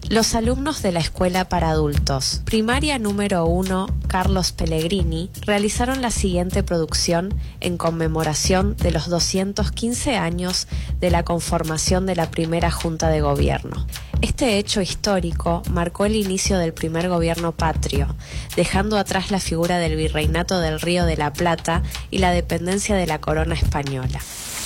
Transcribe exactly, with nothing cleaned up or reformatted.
Los alumnos de la Escuela para Adultos, primaria número uno Carlos Pellegrini, realizaron la siguiente producción en conmemoración de los doscientos quince años de la conformación de la primera Junta de Gobierno. Este hecho histórico marcó el inicio del primer gobierno patrio, dejando atrás la figura del virreinato del Río de la Plata y la dependencia de la corona española.